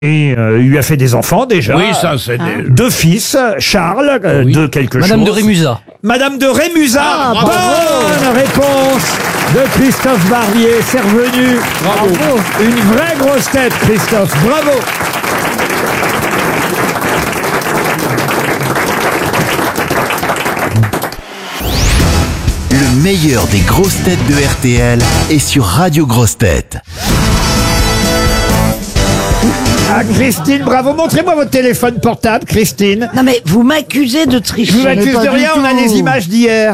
Et il lui a fait des enfants déjà. Oui, ça, c'est Deux fils, Charles, de quelque chose. Madame de Rémusat. Madame de Rémusat. Bonne réponse de Christophe Barbier. C'est revenu. Bravo. Une vraie grosse tête, Christophe. Bravo. Le meilleur des grosses têtes de RTL est sur Radio Grosses Têtes. Ah, Christine, bravo. Montrez-moi votre téléphone portable, Christine. Non mais vous m'accusez de tricher. Je vous accuse Pas de du rien, on a tout. les images d'hier.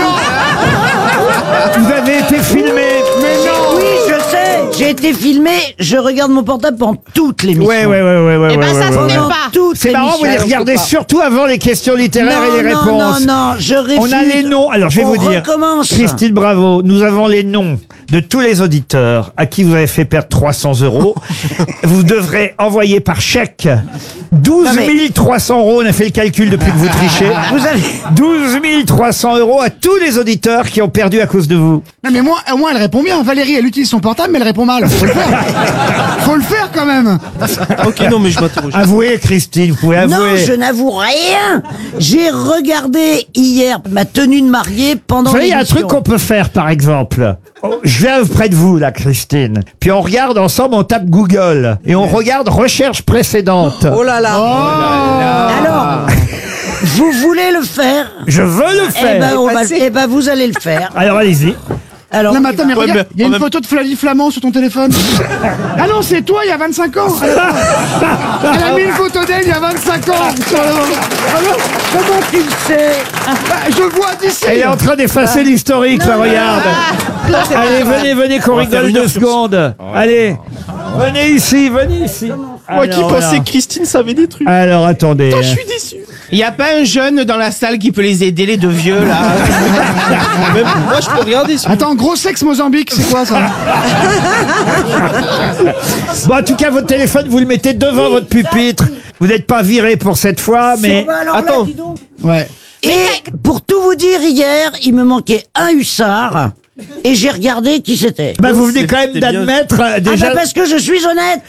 Vous avez été filmé. Mais non. Oui, je sais. J'ai été filmé. Je regarde mon portable pendant toute l'émission. Ouais. Eh ben, ça se fait Pendant pas. toute C'est marrant, vous les l'émission. regardez surtout avant les questions littéraires et les réponses. Non, je réfute. On a les noms. Alors, je vais On vous dire. recommence. Christine, bravo. Nous avons les noms de tous les auditeurs à qui vous avez fait perdre 300 €. Vous devrez envoyer par chèque 12 300 €. On a fait le calcul depuis que vous trichez. Vous avez... 12 300 € à tous les auditeurs qui ont perdu à cause de vous. Non mais moi, au moins elle répond bien. Valérie, elle utilise son portable, mais elle répond mal. Faut le faire. Faut le faire quand même. Ok, non, mais je m'interroge. Avouez, Christine, vous pouvez avouer. Non, je n'avoue rien. J'ai regardé hier ma tenue de mariée pendant Vous savez, il y a un l'émission. truc qu'on peut faire, par exemple. Je viens près de vous, là, Christine. Puis on regarde ensemble, on tape Google. Et on regarde recherche précédente. Oh là là. Alors, vous voulez le faire? Je veux le faire. Eh ben, vous allez le faire. Alors, allez-y. Alors, Non mais attends, mais Ouais, regarde, mais il y a en une même- photo de Flavie Flamand sur ton téléphone. Ah non, c'est toi il y a 25 ans. Elle a mis une photo d'elle il y a 25 ans. Sur le... comment tu le sais? Bah, je vois d'ici. Elle est en train d'effacer l'historique, là, regarde. Allez, venez qu'on On va faire rigole une 2 heure sur secondes. Allez. Venez ici. Moi qui Alors, pensais voilà. que Christine savait des trucs. Alors, attendez. Je suis déçu. Il n'y a pas un jeune dans la salle qui peut les aider, les deux vieux, là. Même moi, je peux regarder. Attends, gros sexe Mozambique, c'est quoi ça? Bon, en tout cas, votre téléphone, vous le mettez devant votre pupitre. Vous n'êtes pas viré pour cette fois, mais... Bah alors là, Attends. dis donc. Ouais. Et pour tout vous dire, hier, il me manquait un hussard. Et j'ai regardé qui c'était. Bah, vous venez quand même C'était bien. d'admettre Ah déjà... bah parce que je suis honnête.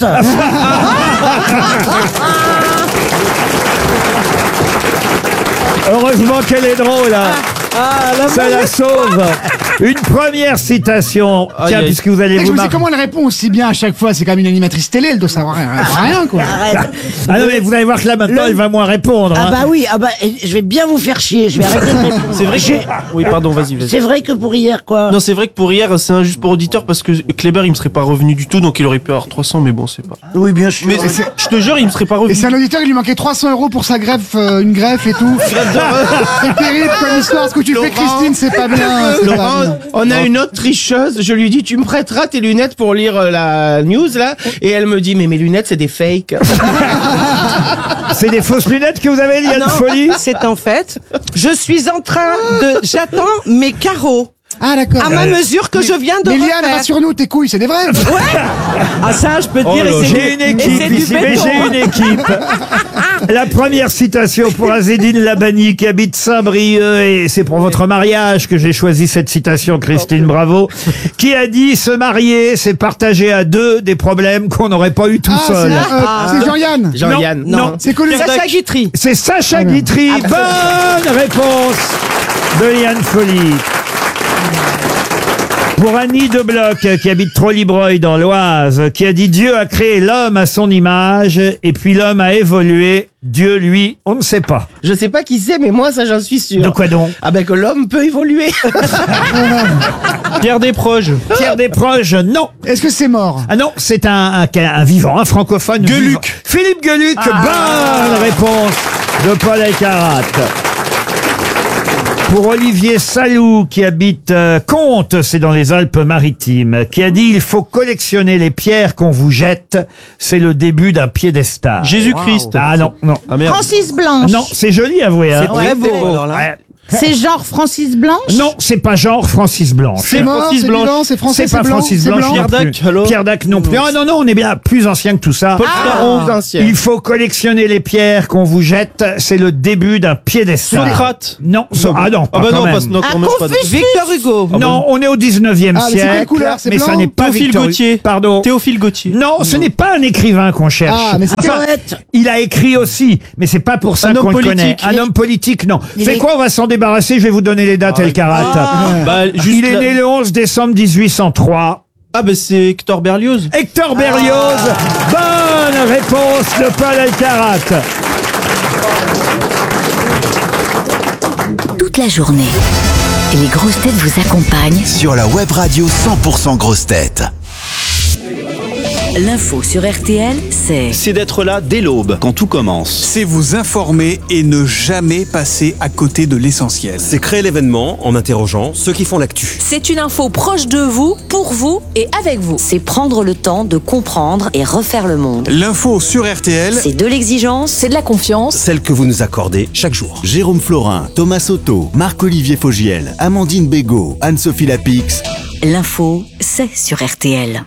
Heureusement qu'elle est drôle, là. Ça la sauve. Une première citation. Aïe, Tiens, aïe. puisque vous allez Et je vous me dis marrer. comment elle répond aussi bien à chaque fois. C'est quand même une animatrice télé, elle doit savoir rien quoi. Arrête. Ah non, mais vous allez voir que là, maintenant, elle va moins répondre. Ah hein. bah oui, je vais bien vous faire chier. Je vais arrêter de répondre. C'est vrai que... Oui, pardon, vas-y. C'est vrai que pour hier, quoi. Non, c'est vrai que pour hier, c'est injuste pour auditeur parce que Kléber, il me serait pas revenu du tout, donc il aurait pu avoir 300, mais bon, c'est pas. Oui, bien sûr. Mais je te jure, il me serait pas Et revenu. c'est un auditeur, il lui manquait 300 € pour sa greffe, une greffe et tout. C'est terrible comme histoire. Ce que tu fais, Christine, c'est pas bien. c'est pas Laurent, bien. on a une autre tricheuse. Je lui dis, tu me prêteras tes lunettes pour lire la news, là. Et elle me dit, mais mes lunettes, c'est des fakes. C'est des fausses lunettes que vous avez, Liane Folie? C'est en fait, je suis en train de, j'attends mes carreaux Ah d'accord. à ma mesure que je viens de Mais Liane, refaire. rassure-nous, tes couilles, c'est des vrais. Ah ça, je peux te Oh dire, là, et c'est j'ai une du- et équipe c'est du ici, mais béton, j'ai hein. une équipe. La première citation pour Azedine Labani qui habite Saint-Brieuc, et c'est pour votre mariage que j'ai choisi cette citation, Christine, bravo, qui a dit: se marier, c'est partager à deux des problèmes qu'on n'aurait pas eu tout Ah, seul. c'est Jean-Yann. Jean-Yann. Non. C'est connu. Sacha Guitry. C'est Sacha Guitry. Bonne réponse de Liane Folie. Pour Annie de Bloch, qui habite Trollibreuil dans l'Oise, qui a dit: Dieu a créé l'homme à son image, et puis l'homme a évolué. Dieu, lui, on ne sait pas. Je sais pas qui c'est, mais moi, ça, j'en suis sûr. De quoi donc? Ah ben que l'homme peut évoluer. Pierre Desproges. Pierre Desproges, non. Est-ce que c'est mort? Ah non, c'est un vivant, un francophone. Gueluc. vivant. Philippe Gueluc, bonne réponse de Paul Elkarat. Pour Olivier Salou, qui habite Comtes, c'est dans les Alpes-Maritimes, qui a dit: il faut collectionner les pierres qu'on vous jette, c'est le début d'un piédestal. Jésus-Christ. Ah non, non. Ah merde. Francis Blanche. Non, c'est joli, avouez. Hein. C'est très beau. Ouais. C'est genre Francis Blanche? Non, c'est pas genre Francis Blanche. C'est mort, Francis c'est Blanche. vivant, c'est français, C'est pas blanc, Francis c'est Blanche. blanc. non Pierre plus. Dac, alors Pierre Dac non plus. Ah non, on est bien plus ancien que tout ça. Paul Fleuron. ancien. Il faut collectionner les pierres qu'on vous jette. C'est le début d'un piédestal. Socrate. Non, ah non, pas Ah bah quand non, même. pas, non, quand même pas. Victor Hugo. Non, on est au 19e Ah, mais c'est siècle. quelle couleur? C'est mais ça blanc n'est pas Théophile Victor Hugo. Gautier. Pardon. Théophile Gautier. Non, ce n'est pas un écrivain qu'on cherche. Ah, mais c'est Poète. Il a écrit aussi, mais c'est pas pour ça Un homme qu'on le connaît. politique. Un homme politique, non. Il C'est est- quoi, on va s'en débarrasser, je vais vous donner les dates, El Karat. Bah, juste Il est la- né le 11 décembre 1803. Ah bah c'est Hector Berlioz. Hector Berlioz. Bonne réponse de Paul Alcarat. Toute la journée, les grosses têtes vous accompagnent. Sur la web radio 100% grosses têtes. L'info sur RTL, c'est d'être là dès l'aube, quand tout commence. C'est vous informer et ne jamais passer à côté de l'essentiel. C'est créer l'événement en interrogeant ceux qui font l'actu. C'est une info proche de vous, pour vous et avec vous. C'est prendre le temps de comprendre et refaire le monde. L'info sur RTL, C'est de l'exigence, c'est de la confiance. Celle que vous nous accordez chaque jour. Jérôme Florin, Thomas Soto, Marc-Olivier Fogiel, Amandine Bégaud, Anne-Sophie Lapix. L'info, c'est sur RTL.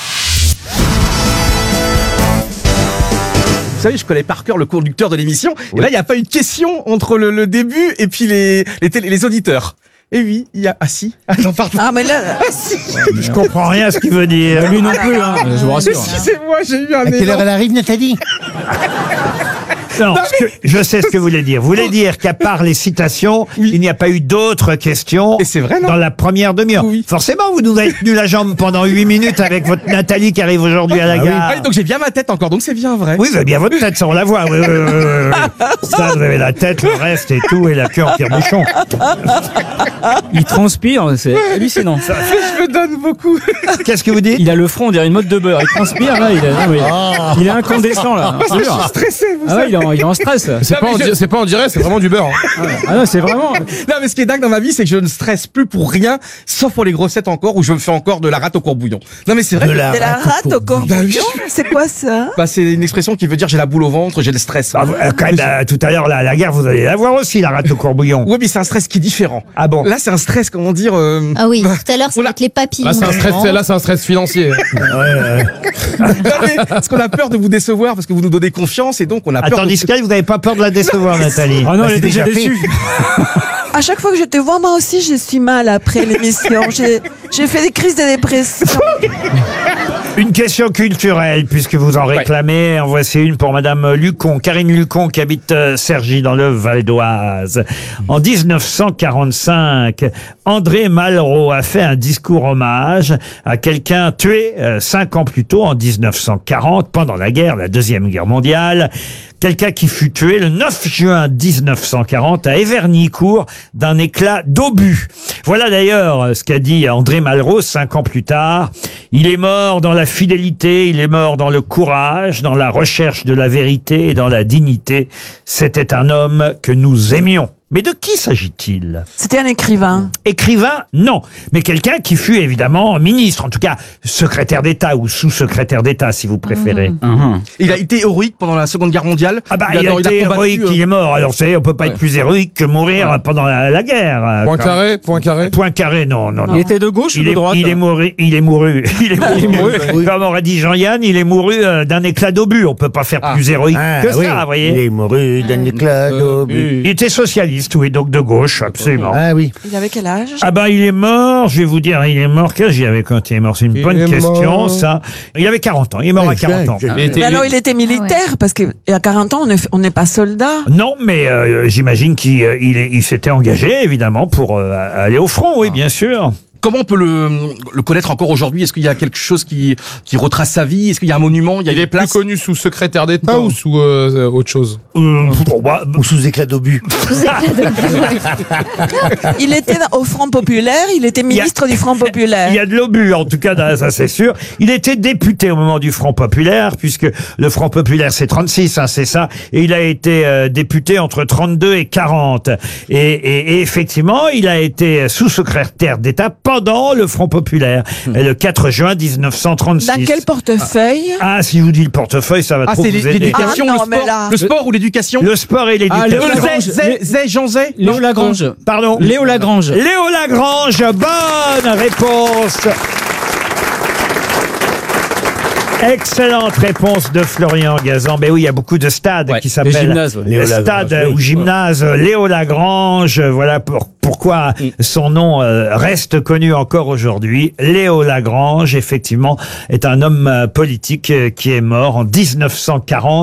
Vous savez, je connais par cœur le conducteur de l'émission. Et là, il n'y a pas eu de question entre le début et puis les auditeurs. Et oui, il y a... Ah si. Ah non, pardon. Ah, mais là. Je comprends rien à ce qu'il veut dire. Lui non plus, hein, je vous Mais rassure. si, c'est moi, j'ai eu un élan. elle arrive, Nathalie? Non, je sais ce que vous voulez dire. Vous voulez dire qu'à part les citations, Oui. il n'y a pas eu d'autres questions Et c'est vrai, non? dans la première demi-heure. Oui. Forcément, vous nous avez tenu la jambe pendant 8 minutes avec votre Nathalie qui arrive aujourd'hui à la gare. Ah, donc j'ai bien ma tête encore, donc c'est bien vrai. Oui, vous avez bien votre tête, ça on la voit. Oui, oui, oui, oui, oui. Ça, vous avez la tête, le reste et tout, et la queue en tire-bouchon. Il transpire, c'est hallucinant. Je me donne beaucoup. Qu'est-ce que vous dites? Il a le front, on dirait une mode de beurre. Il transpire, là, il est incandescent, là. Je suis stressé, vous Ah ouais, savez. il est en stress. C'est pas en direct, c'est vraiment du beurre. Ah non, c'est vraiment. Non, mais ce qui est dingue dans ma vie, c'est que je ne stresse plus pour rien, sauf pour les grossettes encore, où je me fais encore de la rate au courbouillon. Non, mais c'est vrai. De la C'est la rate au Bah oui. corbuillon. C'est quoi ça? Bah, c'est une expression qui veut dire j'ai la boule au ventre, j'ai le stress. Ah, quand même, tout à l'heure, là, à la gare, vous allez la voir aussi, la rate au courbouillon. Ouais, mais c'est un stress qui est différent. Ah bon? Là, c'est un stress, comment dire. Ah oui, tout à l'heure, c'est Oula. avec les papillons. c'est un stress financier. Parce qu'on a peur de vous décevoir, parce que vous nous donnez confiance, et donc on a peur. Tandis qu'elle, vous n'avez pas peur de la décevoir, Nathalie. Ah non, Bah, elle est c'est déjà fait. déçue. À chaque fois que je te vois, moi aussi, je suis mal après l'émission. J'ai fait des crises de dépression. Une question culturelle, puisque vous en réclamez. En voici une pour Madame Lucon, Karine Lucon, qui habite Cergy, dans le Val d'Oise. En 1945, André Malraux a fait un discours hommage à quelqu'un tué 5 ans plus tôt, en 1940, pendant la Deuxième Guerre mondiale. Quelqu'un qui fut tué le 9 juin 1940 à Evernicourt d'un éclat d'obus. Voilà d'ailleurs ce qu'a dit André Malraux 5 ans plus tard. Il est mort dans la fidélité, il est mort dans le courage, dans la recherche de la vérité et dans la dignité. C'était un homme que nous aimions. Mais de qui s'agit-il? C'était un écrivain. Écrivain, non. Mais quelqu'un qui fut évidemment ministre, en tout cas secrétaire d'État ou sous-secrétaire d'État, si vous préférez. Il a été héroïque pendant la Seconde Guerre mondiale. Ah bah, il a été héroïque, il est mort. Alors, vous savez, on peut pas être plus héroïque que mourir pendant la guerre. Point carré. Point carré, non. Il était de gauche ou de droite? Il est mouru. Comme aurait dit Jean-Yann, il est mouru d'un éclat d'obus. On peut pas faire plus héroïque que ça, vous voyez. Il est mouru d'un éclat d'obus. Il était socialiste, oui, donc de gauche, absolument. Ah oui. Il avait quel âge? Ah bah il est mort, je vais vous dire, il est mort, quel âge il avait quand il est mort? C'est une bonne question, ça. Il avait 40 ans, il est mort à 40 ans. Mais alors, il était militaire, parce qu'à 40 ans, on n'est pas soldat. Non, mais j'imagine qu'il s'était engagé, évidemment, pour aller au front, oui, bien sûr. Comment on peut le connaître encore aujourd'hui? Est-ce qu'il y a quelque chose qui retrace sa vie? Est-ce qu'il y a un monument? Il est plus connu sous secrétaire d'État ou sous autre chose? Ou sous éclat d'obus. Il était au Front Populaire, il était ministre du Front Populaire. Il y a de l'obus, en tout cas, ça c'est sûr. Il était député au moment du Front Populaire, puisque le Front Populaire c'est 36, c'est ça, et il a été député entre 32 et 40. Et effectivement, il a été sous-secrétaire d'État pendant le Front populaire, le 4 juin 1936. Dans quel portefeuille? Ah, si je vous dis le portefeuille, ça va trop c'est vous aider. l'éducation, Ah, non, mais là- le sport ou l'éducation? Le sport et l'éducation. Jean Zay. Léo Lagrange. Pardon. Léo Lagrange. Léo Lagrange, bonne réponse. Excellente réponse de Florian Gazan. Ben oui, il y a beaucoup de stades qui s'appellent gymnases, ouais. stade ou gymnase Léo Lagrange. Voilà pourquoi son nom reste connu encore aujourd'hui. Léo Lagrange, effectivement, est un homme politique qui est mort en 1940.